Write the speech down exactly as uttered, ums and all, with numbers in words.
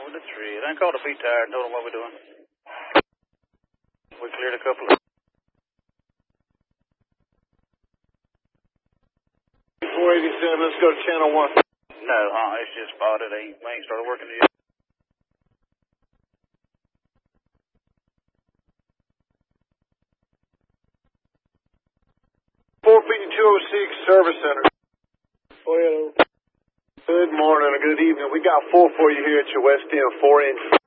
with the three. I called the feet tire and told them what we're doing. We cleared a couple of... four eighty-seven, let's go to channel one. No, huh? It's just spotted. They ain't, they ain't started working yet. four fifty-two oh six Service Center. Go ahead. Good morning or good evening. We got four for you here at your West End, four inch.